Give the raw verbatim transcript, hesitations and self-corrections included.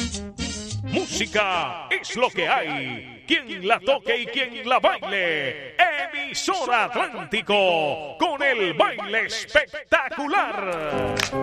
Música es lo que hay. Quien la toque y quien la baile. Emisora Atlántico con el baile espectacular.